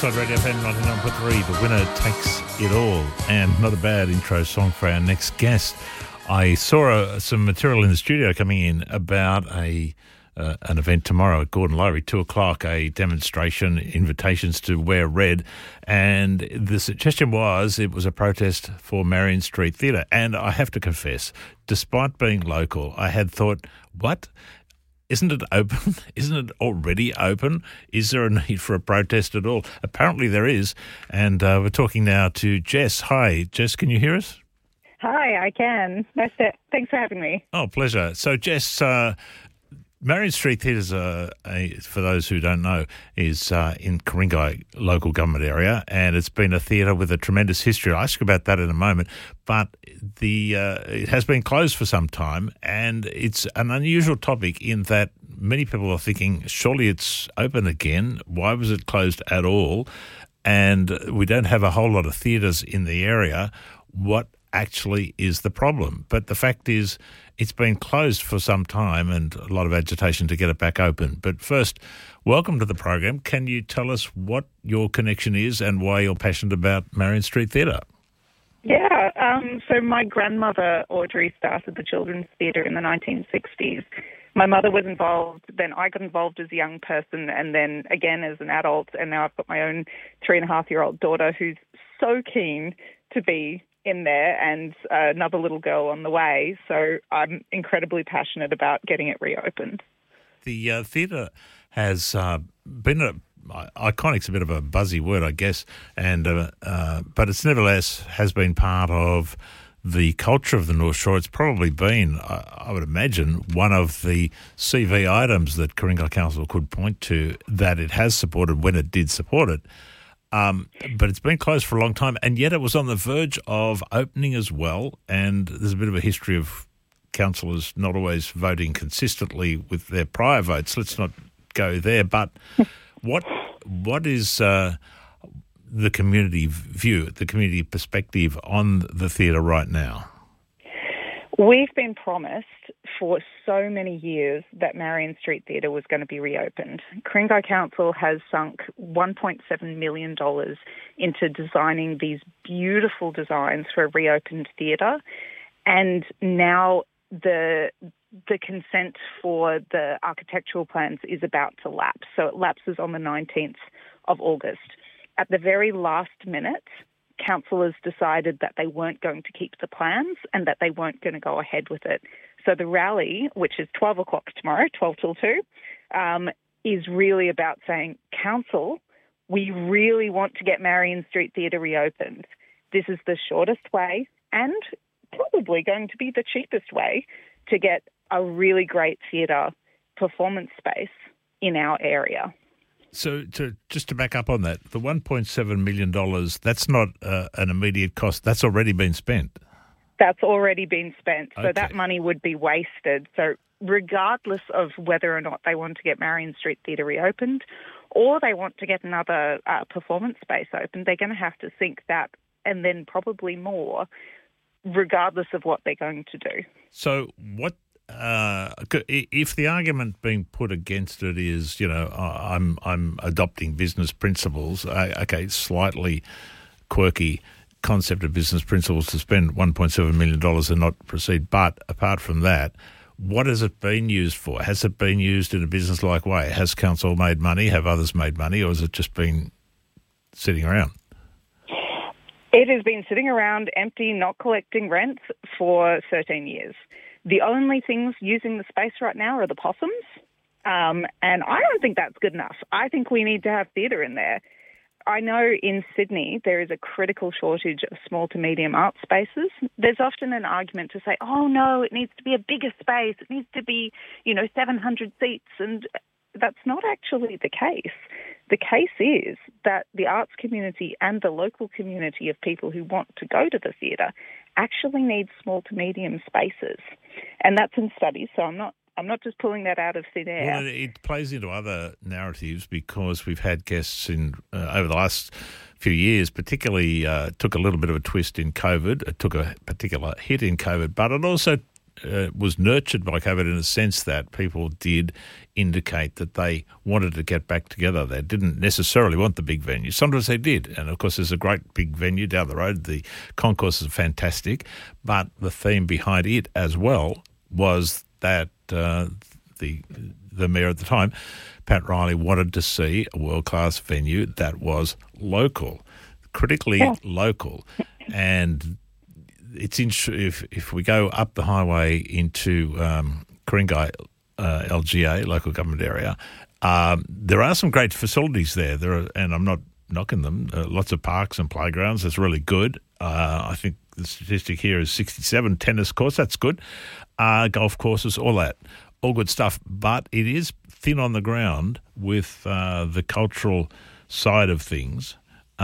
Inside Radio FM 99.3, The Winner Takes It All. And not a bad intro song for our next guest. I saw some material in the studio coming in about an event tomorrow at Gordon Library, 2 o'clock, a demonstration, invitations to wear red. And the suggestion was it was a protest for Marion Street Theatre. And I have to confess, despite being local, I had thought, what? Isn't it open? Isn't it already open? Is there a need for a protest at all? Apparently there is. And we're talking now to Jess. Hi, Jess, can you hear us? Hi, I can. Thanks for having me. Oh, pleasure. So, Jess, Marion Street Theatre, for those who don't know, is in Ku-ring-gai local government area, and it's been a theatre with a tremendous history. I'll ask you about that in a moment, but it has been closed for some time, and it's an unusual topic in that many people are thinking, surely it's open again. Why was it closed at all? And we don't have a whole lot of theatres in the area. What actually is the problem? But the fact is, it's been closed for some time and a lot of agitation to get it back open. But first, welcome to the program. Can you tell us what your connection is and why you're passionate about Marion Street Theatre? Yeah, so my grandmother, Audrey, started the Children's Theatre in the 1960s. My mother was involved, then I got involved as a young person and then again as an adult, and now I've got my own 3.5-year-old daughter who's so keen to be in there and another little girl on the way. So I'm incredibly passionate about getting it reopened. The theatre has been iconic's a bit of a buzzy word, I guess, and but it's nevertheless has been part of the culture of the North Shore. It's probably been, I would imagine, one of the CV items that Ku-ring-gai Council could point to that it has supported when it did support it. But it's been closed for a long time, and yet it was on the verge of opening as well. And there's a bit of a history of councillors not always voting consistently with their prior votes. Let's not go there. But what is the community view, the community perspective on the theatre right now? We've been promised for so many years that Marion Street Theatre was going to be reopened. Ku-ring-gai Council has sunk $1.7 million into designing these beautiful designs for a reopened theatre, and now the consent for the architectural plans is about to lapse. So it lapses on the 19th of August. At the very last minute, councillors decided that they weren't going to keep the plans and that they weren't going to go ahead with it. So the rally, which is 12 o'clock tomorrow, 12 till 2, is really about saying, Council, we really want to get Marion Street Theatre reopened. This is the shortest way and probably going to be the cheapest way to get a really great theatre performance space in our area. So just to back up on that, the $1.7 million, that's not an immediate cost. That's already been spent. That's already been spent. So Okay. that money would be wasted. So regardless of whether or not they want to get Marion Street Theatre reopened or they want to get another performance space open, they're going to have to sink that and then probably more, regardless of what they're going to do. So what... if the argument being put against it is, I'm adopting business principles, slightly quirky concept of business principles to spend $1.7 million and not proceed. But apart from that, what has it been used for? Has it been used in a business-like way? Has council made money? Have others made money? Or has it just been sitting around? It has been sitting around empty, not collecting rent for 13 years. The only things using the space right now are the possums, and I don't think that's good enough. I think we need to have theatre in there. I know in Sydney there is a critical shortage of small to medium art spaces. There's often an argument to say, oh no, it needs to be a bigger space, it needs to be, 700 seats, and that's not actually the case. The case is that the arts community and the local community of people who want to go to the theatre actually need small to medium spaces. And that's in studies, so I'm not just pulling that out of thin air. Well, it plays into other narratives because we've had guests in over the last few years, particularly took a little bit of a twist in COVID. It took a particular hit in COVID, but it also was nurtured by COVID in a sense that people did indicate that they wanted to get back together. They didn't necessarily want the big venue. Sometimes they did. And, of course, there's a great big venue down the road. The concourse is fantastic. But the theme behind it as well was that the mayor at the time, Pat Riley, wanted to see a world-class venue that was local, critically local. And it's if we go up the highway into Ku-ring-gai, LGA, local government area, there are some great facilities there. And I'm not knocking them. Lots of parks and playgrounds. That's really good. I think the statistic here is 67 tennis courts. That's good. Golf courses, all that. All good stuff. But it is thin on the ground with the cultural side of things.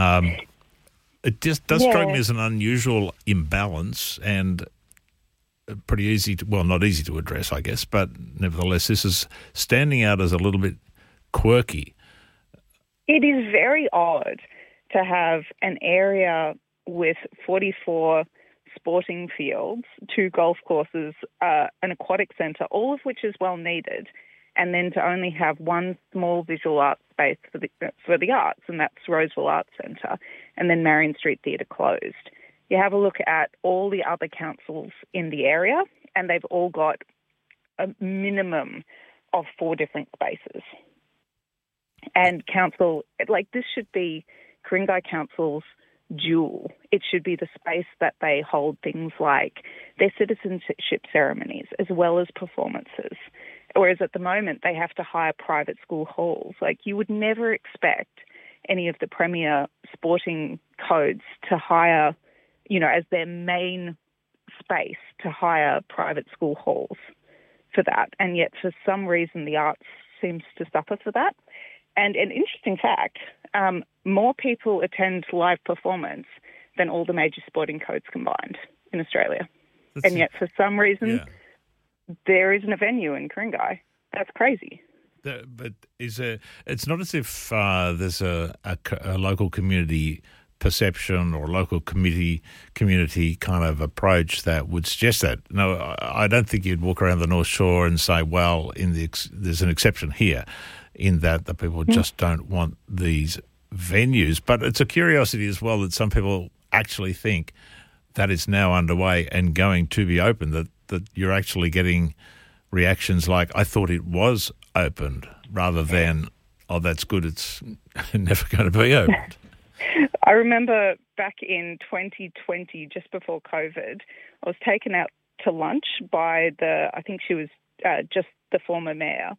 It just does strike me as an unusual imbalance and pretty easy to, well, not easy to address, I guess, but nevertheless, this is standing out as a little bit quirky. It is very odd to have an area with 44 sporting fields, 2 golf courses, an aquatic centre, all of which is well needed, and then to only have one small visual arts space for the arts, and that's Roseville Arts Centre, and then Marion Street Theatre closed. You have a look at all the other councils in the area, and they've all got a minimum of 4 different spaces. And council, this should be Ku-ring-gai Council's jewel. It should be the space that they hold things like their citizenship ceremonies as well as performances. Whereas at the moment, they have to hire private school halls. You would never expect any of the premier sporting codes to hire, as their main space to hire private school halls for that. And yet, for some reason, the arts seems to suffer for that. And an interesting fact, more people attend live performance than all the major sporting codes combined in Australia. And yet, for some reason, there isn't a venue in Ku-ring-gai. That's crazy. But it's not as if there's a local community perception or local community kind of approach that would suggest that. No, I don't think you'd walk around the North Shore and say, well, there's an exception here in that the people just don't want these venues. But it's a curiosity as well that some people actually think that it's now underway and going to be open, that you're actually getting reactions like, I thought it was opened, rather than, oh, that's good, it's never going to be opened. I remember back in 2020, just before COVID, I was taken out to lunch by I think she was just the former mayor,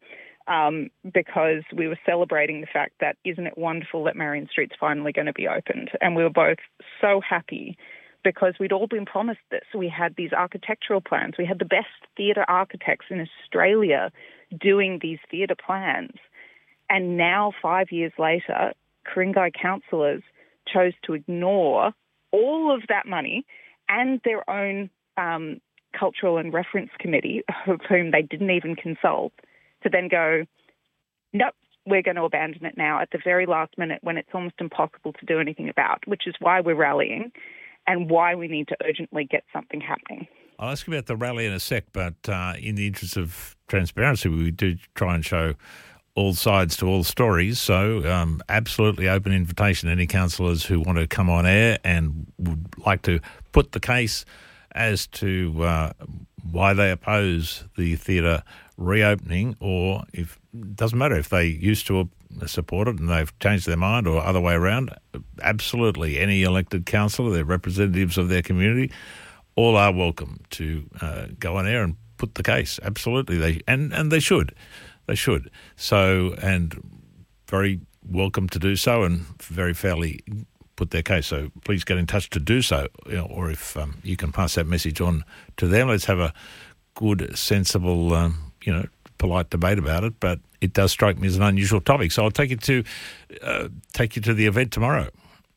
because we were celebrating the fact that isn't it wonderful that Marion Street's finally going to be opened. And we were both so happy because we'd all been promised this. We had these architectural plans. We had the best theatre architects in Australia doing these theatre plans. And now, 5 years later, Ku-ring-gai councillors chose to ignore all of that money and their own cultural and reference committee, of whom they didn't even consult, to then go, nope, we're going to abandon it now at the very last minute when it's almost impossible to do anything about, which is why we're rallying and why we need to urgently get something happening. I'll ask you about the rally in a sec, but in the interest of transparency, we do try and show all sides to all stories. So absolutely open invitation to any councillors who want to come on air and would like to put the case as to why they oppose the theatre reopening, or if it doesn't matter if they used to support it and they've changed their mind, or other way around. Absolutely, any elected councillor, they're representatives of their community, all are welcome to go on air and put the case. Absolutely, and they should. They should. So, and very welcome to do so, and very fairly put their case. So please get in touch to do so, or if you can pass that message on to them. Let's have a good, sensible, polite debate about it. But it does strike me as an unusual topic. So I'll take you to the event tomorrow.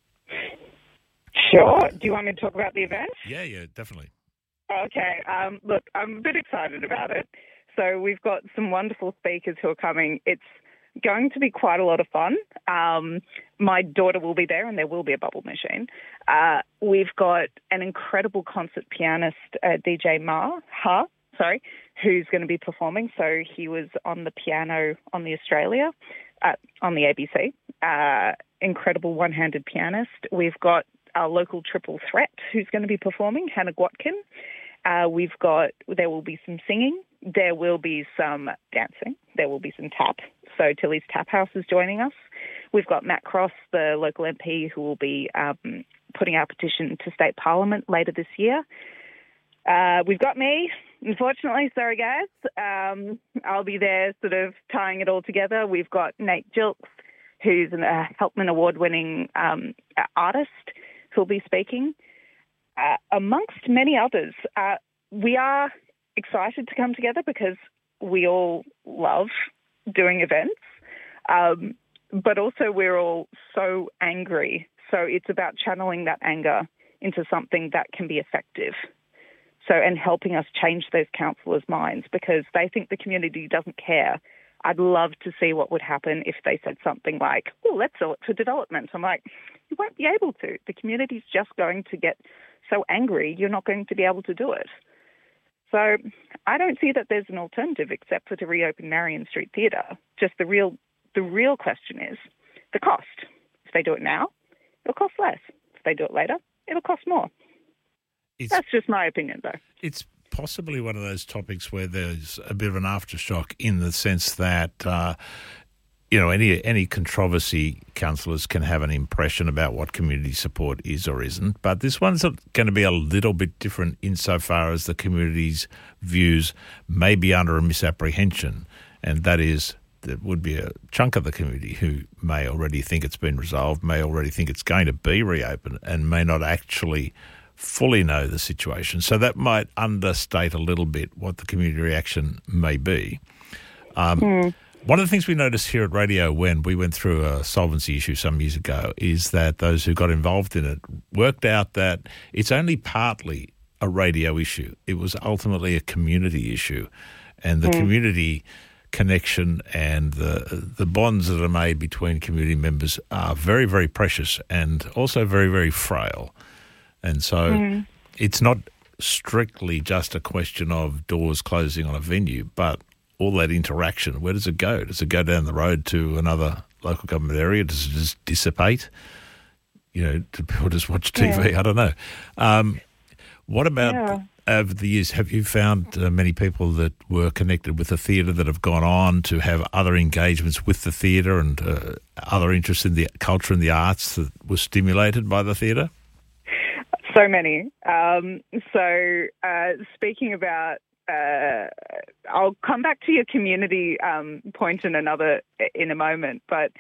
Sure. Do you want me to talk about the event? Yeah, definitely. Okay. Look, I'm a bit excited about it. So we've got some wonderful speakers who are coming. It's going to be quite a lot of fun. My daughter will be there and there will be a bubble machine. We've got an incredible concert pianist, DJ Ma Ha. who's going to be performing. So he was on the piano on the Australia, on the ABC. Incredible one-handed pianist. We've got our local triple threat who's going to be performing, Hannah Gwatkin. There will be some singing. There will be some dancing. There will be some tap. So Tilly's Tap House is joining us. We've got Matt Cross, the local MP, who will be putting our petition to State Parliament later this year. We've got me, unfortunately, sorry guys. I'll be there sort of tying it all together. We've got Nate Gilks, who's a Helpman Award-winning artist, who'll be speaking, amongst many others. We are excited to come together because we all love doing events, but also we're all so angry. So it's about channeling that anger into something that can be effective. And helping us change those councillors' minds because they think the community doesn't care. I'd love to see what would happen if they said something like, oh, let's sell it for development. I'm like, you won't be able to. The community's just going to get so angry, you're not going to be able to do it. So I don't see that there's an alternative except for to reopen Marion Street Theatre. Just the real question is the cost. If they do it now, it'll cost less. If they do it later, it'll cost more. That's just my opinion, though. It's possibly one of those topics where there's a bit of an aftershock in the sense that, any controversy, councillors can have an impression about what community support is or isn't. But this one's going to be a little bit different insofar as the community's views may be under a misapprehension. And that is, there would be a chunk of the community who may already think it's been resolved, may already think it's going to be reopened, and may not actually fully know the situation. So that might understate a little bit what the community reaction may be. One of the things we noticed here at Radio when we went through a solvency issue some years ago is that those who got involved in it worked out that it's only partly a radio issue. It was ultimately a community issue. And the community connection and the bonds that are made between community members are very, very precious and also very, very frail. And so it's not strictly just a question of doors closing on a venue, but all that interaction, where does it go? Does it go down the road to another local government area? Does it just dissipate? Do people just watch TV? Yeah. I don't know. What about over the years, have you found many people that were connected with the theatre that have gone on to have other engagements with the theatre and other interests in the culture and the arts that were stimulated by the theatre? So many. Speaking about, I'll come back to your community point in a moment. But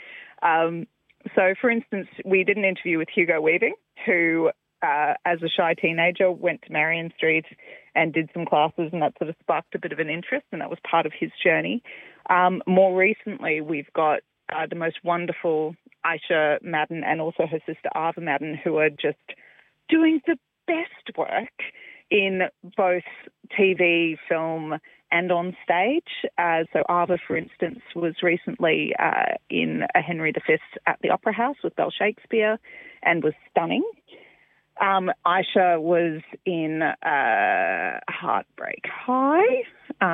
so, for instance, we did an interview with Hugo Weaving, who, as a shy teenager, went to Marion Street and did some classes, and that sort of sparked a bit of an interest, and that was part of his journey. More recently, we've got the most wonderful Aisha Madden and also her sister Ava Madden, who are just doing the best work in both TV, film, and on stage. So Ava, for instance, was recently in a Henry V at the Opera House with Belle Shakespeare and was stunning. Aisha was in Heartbreak High.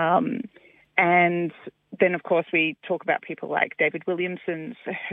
And then, of course, we talk about people like David Williamson,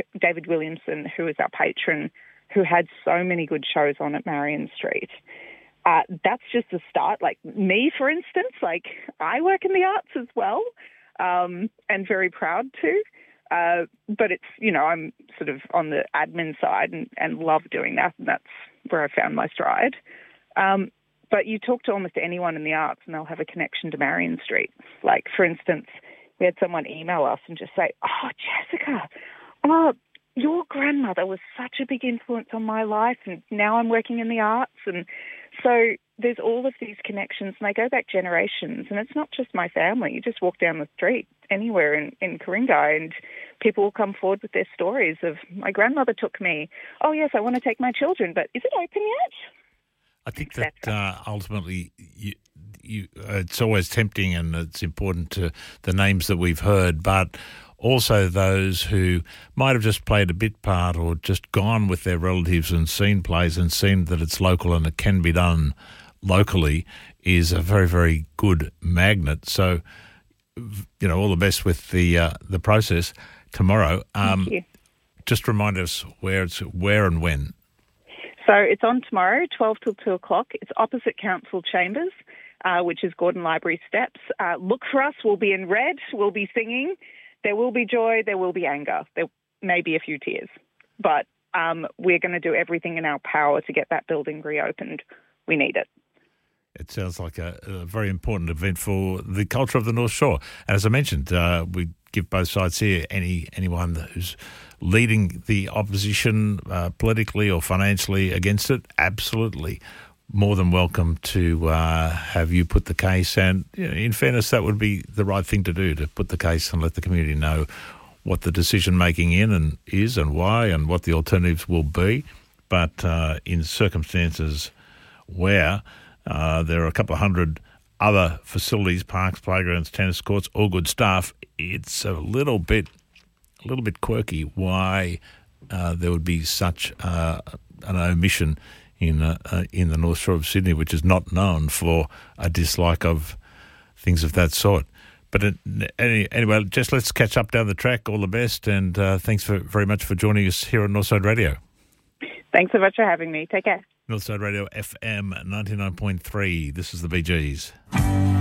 who is our patron, who had so many good shows on at Marion Street. That's just a start. Like me, for instance, I work in the arts as well, and very proud to. But it's, I'm sort of on the admin side and love doing that, and that's where I found my stride. But you talk to almost anyone in the arts and they'll have a connection to Marion Street. Like, for instance, we had someone email us and just say, oh, Jessica, your grandmother was such a big influence on my life, and now I'm working in the arts. And so there's all of these connections, and they go back generations, and it's not just my family. You just walk down the street anywhere in Ku-ring-gai, and people will come forward with their stories of, my grandmother took me. Oh, yes, I want to take my children, but is it open yet? I think that ultimately it's always tempting, and it's important to the names that we've heard, but also those who might have just played a bit part or just gone with their relatives and seen plays and seen that it's local and it can be done locally is a very, very good magnet. So, all the best with the process tomorrow. Thank you. Just remind us where and when. So it's on tomorrow, 12 till 2 o'clock. It's opposite Council Chambers, which is Gordon Library Steps. Look for us. We'll be in red. We'll be singing. There will be joy. There will be anger. There may be a few tears. But we're going to do everything in our power to get that building reopened. We need it. It sounds like a very important event for the culture of the North Shore. And as I mentioned, we give both sides here, anyone who's leading the opposition politically or financially against it, absolutely more than welcome to have you put the case. And in fairness, that would be the right thing to do, to put the case and let the community know what the decision-making is and why and what the alternatives will be. But in circumstances where there are a couple of hundred other facilities, parks, playgrounds, tennis courts, all good stuff, it's a little bit quirky why there would be such an omission in the North Shore of Sydney, which is not known for a dislike of things of that sort. But anyway, just let's catch up down the track. All the best, and thanks very much for joining us here on Northside Radio. Thanks so much for having me. Take care. Northside Radio FM 99.3. This is the Bee Gees.